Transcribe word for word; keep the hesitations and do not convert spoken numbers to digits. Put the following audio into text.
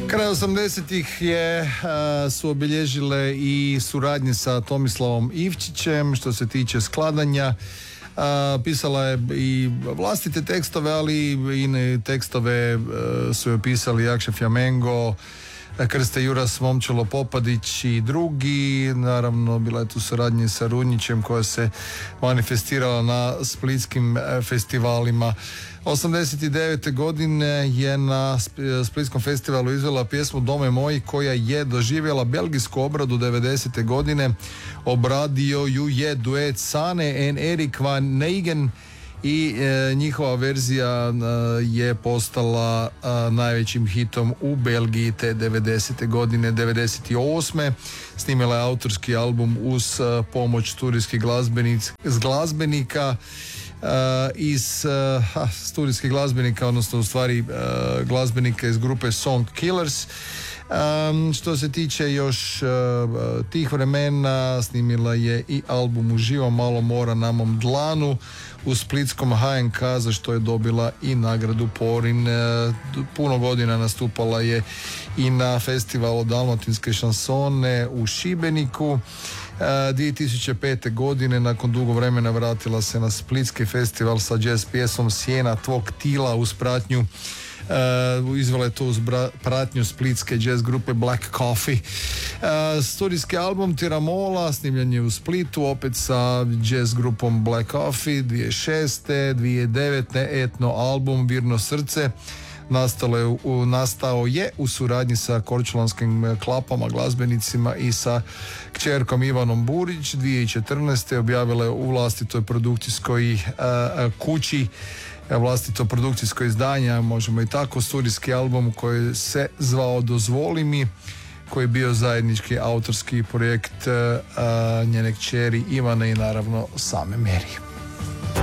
Kraj osamdesetih je, a, su obilježile i suradnje sa Tomislavom Ivčićem što se tiče skladanja. A, pisala je i vlastite tekstove, ali i ne tekstove a, su joj pisali Jakša Fjamengo, Krste Juras, Momčilo Popadić i drugi. Naravno, bila je tu suradnja sa Runjićem koja se manifestirala na splitskim festivalima. osamdeset devete godine je na Splitskom festivalu izvela pjesmu Dome moji koja je doživjela belgijsku obradu devedesete godine. Obradio ju je duet Sane and Erik van Neigen i e, njihova verzija e, je postala e, najvećim hitom u Belgiji te devedesete godine. devedeset osme snimila je autorski album uz e, pomoć studijskih glazbenika Uh, iz uh, studijskih glazbenika, odnosno u stvari uh, glazbenika iz grupe Song Killers. Um, što se tiče još uh, tih vremena, snimila je i album Uživo malo mora na mom dlanu u splitskom H N K, za što je dobila i nagradu Porin. Uh, puno godina nastupala je i na festivalu Dalmatinske šansone u Šibeniku. Uh, dvije tisuće pete godine nakon dugo vremena vratila se na Splitski festival sa jazz pjesmom Sjena tvog tila uz pratnju uh, izvela je to uz bra- pratnju splitske jazz grupe Black Coffee. Uh, studijski album Tiramola snimljen je u Splitu opet sa jazz grupom Black Coffee. dvije tisuće šeste. dvije tisuće devete. etno album Virno srce Nastalo je, u, nastao je u suradnji sa korčulanskim klapama, glazbenicima i sa kćerkom Ivanom Burić. dvije tisuće četrnaeste. objavila je u vlastitoj produkcijskoj uh, kući vlastito produkcijsko izdanje, možemo i tako, studijski album koji se zvao Dozvoli mi, koji je bio zajednički autorski projekt uh, njene kćeri Ivane i naravno same Meri.